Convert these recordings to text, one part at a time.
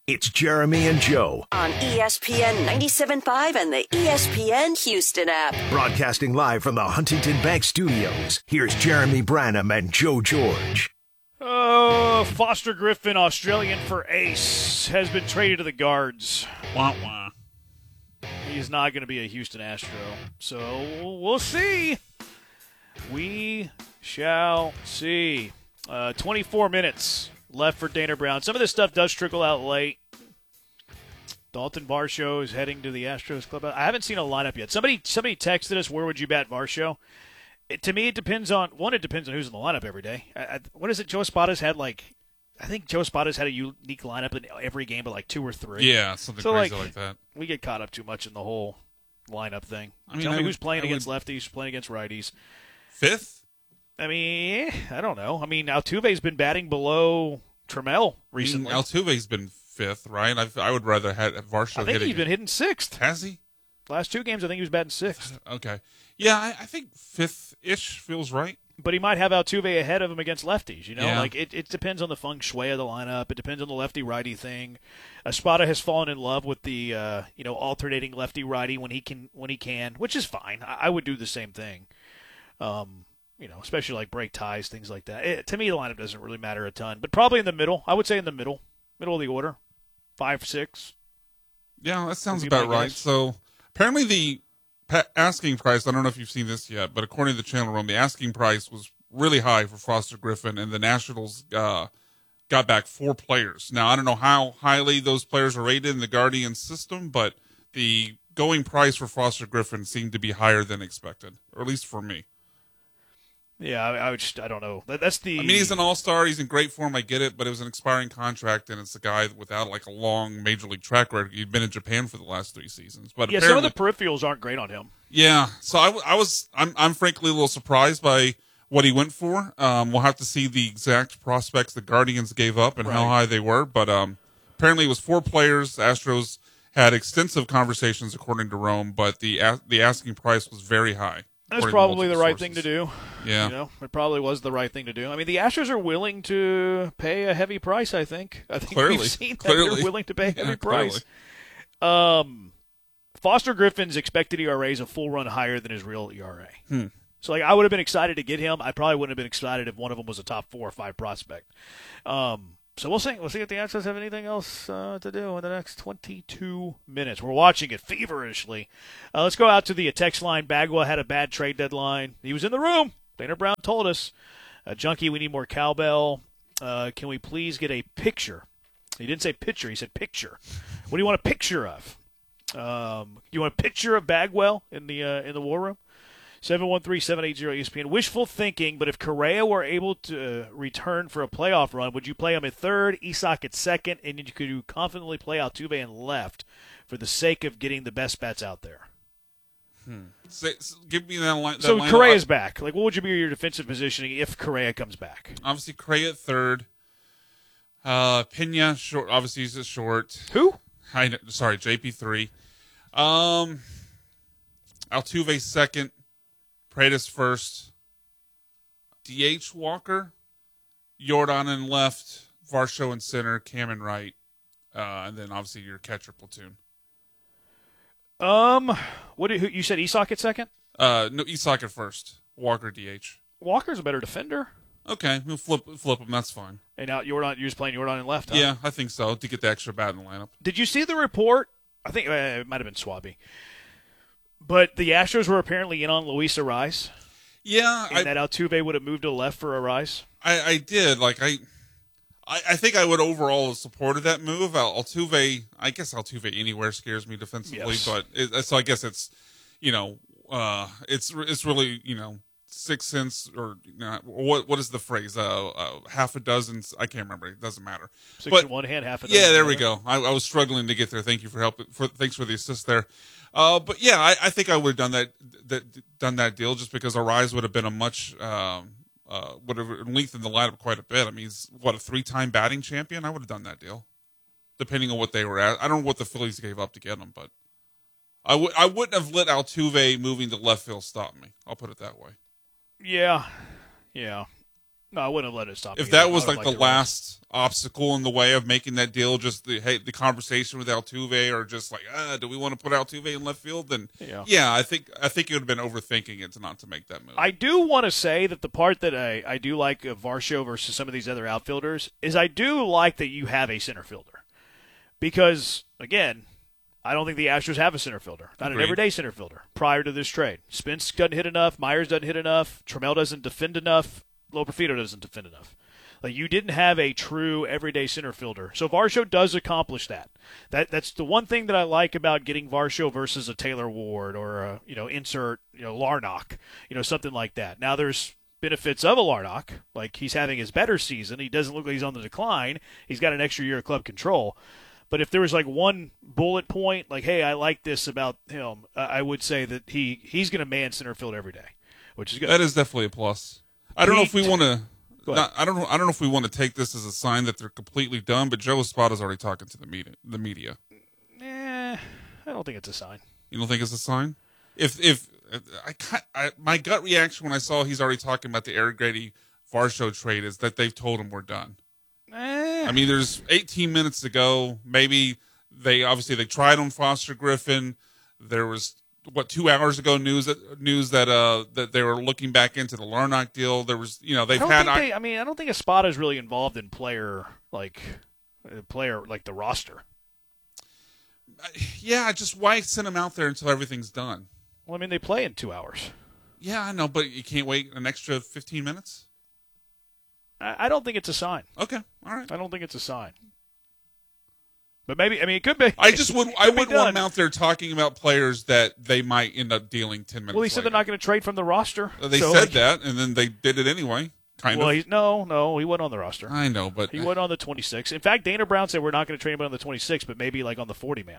It's Jeremy and Joe. On ESPN 97.5 and the ESPN Houston app. Broadcasting live from the Huntington Bank Studios. Here's Jeremy Branham and Joe George. Foster Griffin, Australian for ace, has been traded to the Guards. Wah, wah. He's not going to be a Houston Astro. So we'll see. We shall see. 24 minutes left for Dana Brown. Some of this stuff does trickle out late. Dalton Varsho is heading to the Astros club. I haven't seen a lineup yet. Somebody texted us, where would you bat Varsho? To me, it depends on who's in the lineup every day. What is it? Joe Espada's had I think Joe Espada's had a unique lineup in every game, but like 2 or 3. Yeah, something crazy like that. We get caught up too much in the whole lineup thing. I mean, Tell me who's playing against lefties, who's playing against righties. Fifth? I mean, I don't know. I mean, Altuve's been batting below Trammell recently. Altuve's been fifth, right? I would rather have Varsho. I think he's been hitting sixth. Has he? Last 2 games, I think he was batting sixth. Okay. Yeah, I think fifth-ish feels right. But he might have Altuve ahead of him against lefties. Yeah. Like it depends on the feng shui of the lineup. It depends on the lefty-righty thing. Espada has fallen in love with the alternating lefty-righty when he can, which is fine. I would do the same thing. Especially like break ties, things like that. To me, the lineup doesn't really matter a ton, but probably in the middle. I would say in the middle of the order, 5, 6. Yeah, that sounds about right. So apparently the asking price, I don't know if you've seen this yet, but according to the Channel Room, the asking price was really high for Foster Griffin, and the Nationals got back 4 players. Now, I don't know how highly those players are rated in the Guardian system, but the going price for Foster Griffin seemed to be higher than expected, or at least for me. Yeah, I don't know. That's the. I mean, he's an all-star. He's in great form. I get it, but it was an expiring contract, and it's a guy without like a long major league track record. He'd been in Japan for the last 3 seasons, but yeah, some of the peripherals aren't great on him. Yeah, so I'm frankly a little surprised by what he went for. We'll have to see the exact prospects the Guardians gave up and how high they were, but apparently it was 4 players. The Astros had extensive conversations according to Rome, but the asking price was very high. That's probably the right thing to do. Yeah. It probably was the right thing to do. I mean, the Astros are willing to pay a heavy price, I think. Clearly. We've seen that they're willing to pay a heavy price. Clearly. Foster Griffin's expected ERA is a full run higher than his real ERA. So, I would have been excited to get him. I probably wouldn't have been excited if one of them was a top 4 or 5 prospect. So we'll see. We'll see if the Astros have anything else to do in the next 22 minutes. We're watching it feverishly. Let's go out to the text line. Bagwell had a bad trade deadline. He was in the room. Dana Brown told us, Junkie, we need more cowbell. Can we please get a picture? He didn't say picture. He said picture. What do you want a picture of? You want a picture of Bagwell in the war room? 713-780-ESPN. Wishful thinking, but if Correa were able to return for a playoff run, would you play him at third, Isak at second, and could you confidently play Altuve in left for the sake of getting the best bats out there? Give me that line. So Correa's back. Like, what would you be your defensive positioning if Correa comes back? Obviously, Correa at third. Pena short. Obviously, he's at short. Who? Sorry, JP3. Altuve second. Paredes first, DH Walker, Jordan in left, Varsho in center, Cam in right, and then obviously your catcher platoon. You said Isak at second? No, Isak at first, Walker DH. Walker's a better defender. Okay, we'll flip him. That's fine. And now you're just playing Jordan in left. Huh? Yeah, I think so to get the extra bat in the lineup. Did you see the report? I think it might have been Swaby. But the Astros were apparently in on Luis Arraez. Yeah. And that Altuve would have moved to left for Arraez. I did. I think I would overall have supported that move. Altuve, I guess Altuve anywhere scares me defensively. Yes. But so I guess it's, it's really, 6 cents or what is the phrase? Half a dozen. I can't remember. It doesn't matter. 6 in one hand, half a dozen. Yeah, there we go. I was struggling to get there. Thank you for help. Thanks for the assist there. But yeah, I think I would have done that deal just because Arraez would have been a much would have lengthened the lineup quite a bit. I mean, he's a 3-time batting champion. I would have done that deal, depending on what they were at. I don't know what the Phillies gave up to get him, but I wouldn't have let Altuve moving to left field stop me. I'll put it that way. Yeah. No, I wouldn't have let it stop. If that was like the last obstacle in the way of making that deal, just the conversation with Altuve, or just like, do we want to put Altuve in left field? Then yeah, I think it would have been overthinking it not to make that move. I do want to say that the part that I do like of Varsho versus some of these other outfielders is I do like that you have a center fielder, because again, I don't think the Astros have a center fielder, not an everyday center fielder prior to this trade. Spence doesn't hit enough, Myers doesn't hit enough, Trammell doesn't defend enough, Loperfido doesn't defend enough. Like, you didn't have a true everyday center fielder. So Varsho does accomplish that. That's the one thing that I like about getting Varsho versus a Taylor Ward or a, insert, Larnach, something like that. Now there's benefits of a Larnach. Like, he's having his better season. He doesn't look like he's on the decline. He's got an extra year of club control. But if there was like one bullet point, like, hey, I like this about him, I would say that he's going to man center field every day, which is good. That is definitely a plus. I don't know if we want to. I don't know if we want to take this as a sign that they're completely done. But Joe Espada's already talking to the media. I don't think it's a sign. You don't think it's a sign? If my gut reaction when I saw he's already talking about the Eric Grady Varsho trade is that they've told him we're done. I mean, there's 18 minutes to go. Maybe they tried on Foster Griffin. There was 2 hours ago news that they were looking back into the Larnach deal. There was I don't think Espada is really involved in player like the roster. Yeah, just why send him out there until everything's done? Well, I mean, they play in 2 hours. Yeah, I know, but you can't wait an extra 15 minutes? I don't think it's a sign. Okay, all right. I don't think it's a sign. But maybe, it could be. I wouldn't want him out there talking about players that they might end up dealing 10 minutes Well, he said later. they're not going to trade from the roster. They said that, and then they did it anyway, kind of. No, he wasn't on the roster. I know, but... He wasn't on the 26. In fact, Dana Brown said we're not going to trade him on the 26, but maybe like on the 40-man.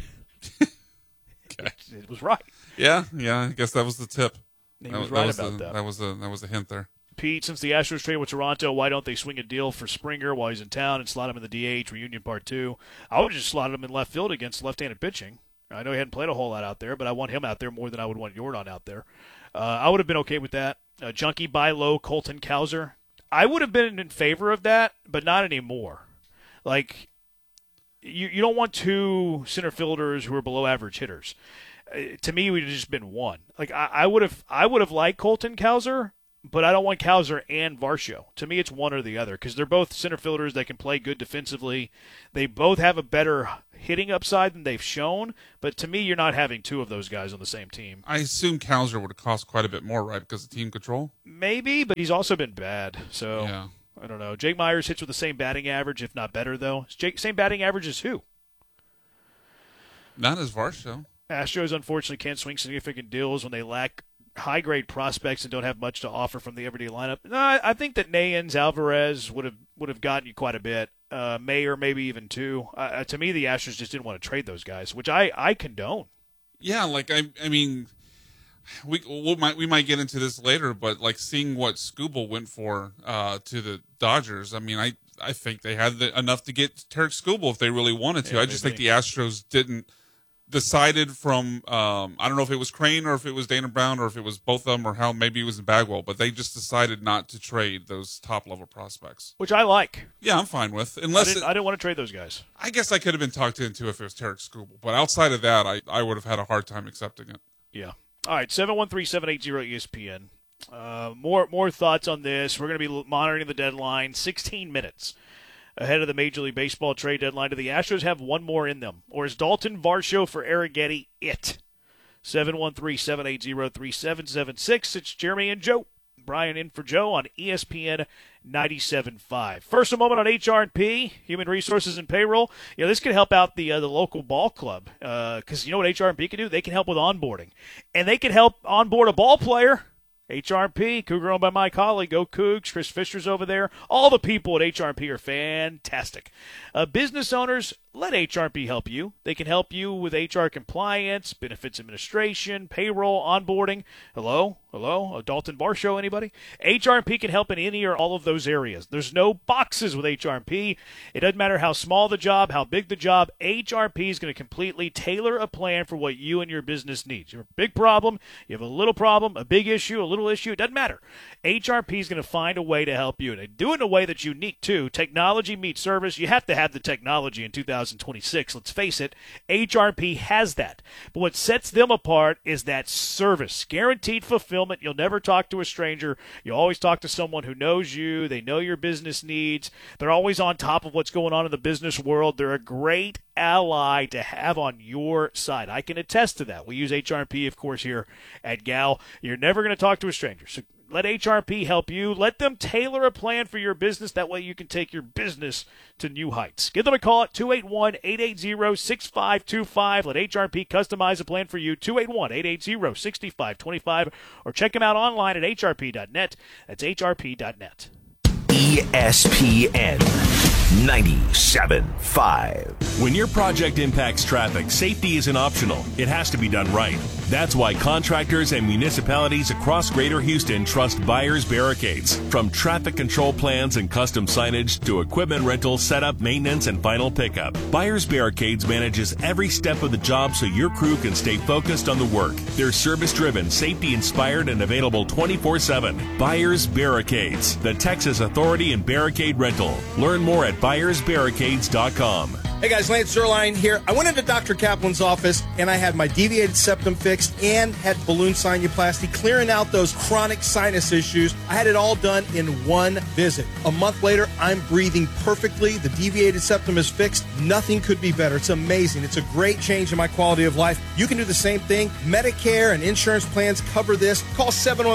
Okay. It was right. Yeah, I guess that was the tip. He was right about that. That was a hint there. Pete, since the Astros trade with Toronto, why don't they swing a deal for Springer while he's in town and slot him in the DH, reunion part 2? I would just slot him in left field against left-handed pitching. I know he hadn't played a whole lot out there, but I want him out there more than I would want Jordan out there. I would have been okay with that. Junkie buy low, Colton Cowser. I would have been in favor of that, but not anymore. Like, you don't want 2 center fielders who are below average hitters. To me, it would have just been one. Like, I would have liked Colton Cowser, but I don't want Cowser and Varsho. To me, it's one or the other because they're both center fielders that can play good defensively. They both have a better hitting upside than they've shown, but to me, you're not having 2 of those guys on the same team. I assume Cowser would have cost quite a bit more, right, because of team control? Maybe, but he's also been bad, so yeah. I don't know. Jake Myers hits with the same batting average, if not better, though. Same batting average as who? Not as Varsho. Astros, unfortunately, can't swing significant deals when they lack high-grade prospects and don't have much to offer from the everyday lineup. No, I think that Nayens, Alvarez would have gotten you quite a bit. Mayer, maybe even 2. To me, the Astros just didn't want to trade those guys, which I condone. Yeah, like I mean, we might get into this later, but like seeing what Skubal went for to the Dodgers, I mean, I think they had enough to get Tarek Skubal if they really wanted to. Yeah, I just think the Astros didn't. Decided from I don't know if it was Crane or if it was Dana Brown or if it was both of them or how maybe it was in Bagwell, but they just decided not to trade those top level prospects, which I like. Yeah, I'm fine with. Unless I didn't want to trade those guys. I guess I could have been talked into if it was Tarek Skubal, but outside of that, I would have had a hard time accepting it. Yeah. All right, 713-780-ESPN. More thoughts on this. We're going to be monitoring the deadline. 16 minutes. Ahead of the Major League Baseball trade deadline. Do the Astros have one more in them? Or is Dalton Varsho for Arrighetti it? 713-780-3776. It's Jeremy and Joe. Brian in for Joe on ESPN 97.5. First, a moment on HR&P, Human Resources and Payroll. This can help out the local ball club because you know what HR&P can do? They can help with onboarding. And they can help onboard a ball player. HR&P, Cougar owned by my colleague, go Cougs. Chris Fisher's over there. All the people at HR&P are fantastic. Business owners, let HR&P help you. They can help you with HR compliance, benefits administration, payroll, onboarding. Hello? Hello? A Dalton Barr Show, anybody? HRP can help in any or all of those areas. There's no boxes with HRP. It doesn't matter how small the job, how big the job. HRP is going to completely tailor a plan for what you and your business needs. You have a big problem, you have a little problem, a big issue, a little issue, it doesn't matter. HRP is going to find a way to help you. And they do it in a way that's unique, too. Technology meets service. You have to have the technology in 2026. Let's face it, HRP has that. But what sets them apart is that service. Guaranteed fulfillment. You'll never talk to a stranger. You always talk to someone who knows you. They know your business needs. They're always on top of what's going on in the business world. They're a great ally to have on your side. I can attest to that. We use HRP, of course, here at Gal. You're never going to talk to a stranger. So let HRP help you. Let them tailor a plan for your business. That way you can take your business to new heights. Give them a call at 281-880-6525. Let HRP customize a plan for you. 281-880-6525. Or check them out online at hrp.net. That's hrp.net. ESPN 97.5. When your project impacts traffic, safety isn't optional. It has to be done right. That's why contractors and municipalities across Greater Houston trust Byers Barricades. From traffic control plans and custom signage to equipment rental, setup, maintenance, and final pickup, Byers Barricades manages every step of the job so your crew can stay focused on the work. They're service-driven, safety-inspired, and available 24/7. Byers Barricades, the Texas authority in barricade rental. Learn more at ByersBarricades.com. Hey guys, Lance Zerline here. I went into Dr. Kaplan's office and I had my deviated septum fixed and had balloon sinuplasty, clearing out those chronic sinus issues. I had it all done in one visit. A month later, I'm breathing perfectly. The deviated septum is fixed. Nothing could be better. It's amazing. It's a great change in my quality of life. You can do the same thing. Medicare and insurance plans cover this. Call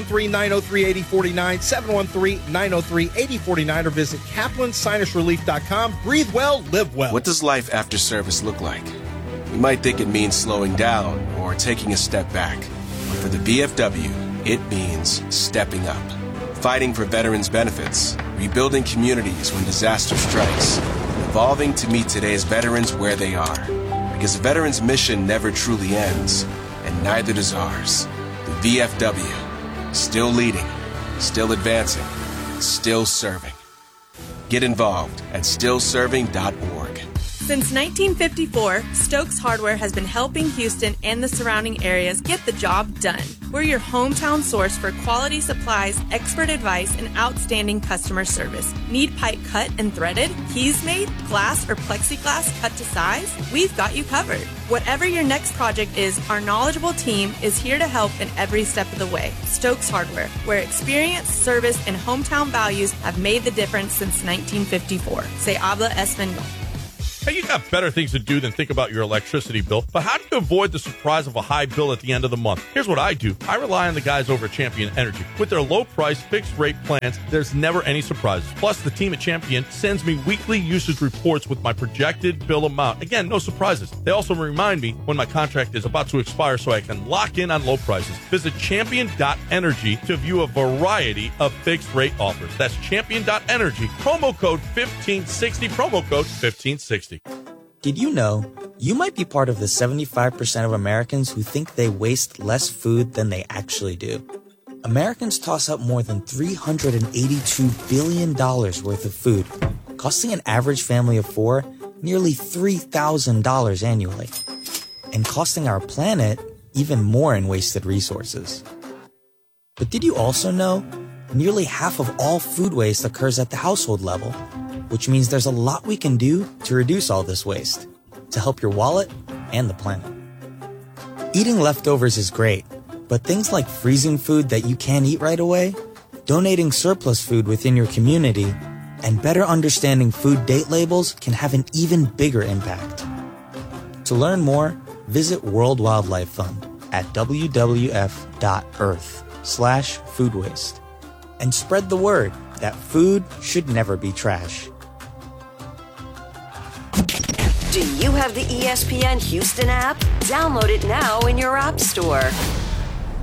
713-903-8049, 713-903-8049, or visit KaplanSinusRelief.com. Breathe well, live well. What does life after service look like? You might think it means slowing down or taking a step back. But for the VFW, it means stepping up. Fighting for veterans' benefits, rebuilding communities when disaster strikes, evolving to meet today's veterans where they are. Because a veteran's mission never truly ends, and neither does ours. The VFW, still leading, still advancing, still serving. Get involved at stillserving.org. Since 1954, Stokes Hardware has been helping Houston and the surrounding areas get the job done. We're your hometown source for quality supplies, expert advice, and outstanding customer service. Need pipe cut and threaded, keys made, glass or plexiglass cut to size? We've got you covered. Whatever your next project is, our knowledgeable team is here to help in every step of the way. Stokes Hardware, where experience, service, and hometown values have made the difference since 1954. Se habla español. Hey, you got better things to do than think about your electricity bill, but how do you avoid the surprise of a high bill at the end of the month? Here's what I do. I rely on the guys over at Champion Energy. With their low-price, fixed-rate plans, there's never any surprises. Plus, the team at Champion sends me weekly usage reports with my projected bill amount. Again, no surprises. They also remind me when my contract is about to expire so I can lock in on low prices. Visit champion.energy to view a variety of fixed-rate offers. That's champion.energy. Promo code 1560. Promo code 1560. Did you know you might be part of the 75% of Americans who think they waste less food than they actually do? Americans toss up more than $382 billion worth of food, costing an average family of four nearly $3,000 annually, and costing our planet even more in wasted resources. But did you also know nearly half of all food waste occurs at the household level? Which means there's a lot we can do to reduce all this waste, to help your wallet and the planet. Eating leftovers is great, but things like freezing food that you can't eat right away, donating surplus food within your community, and better understanding food date labels can have an even bigger impact. To learn more, visit World Wildlife Fund at wwf.earth/food waste. And spread the word that food should never be trash. Do you have the ESPN Houston app? Download it now in your app store.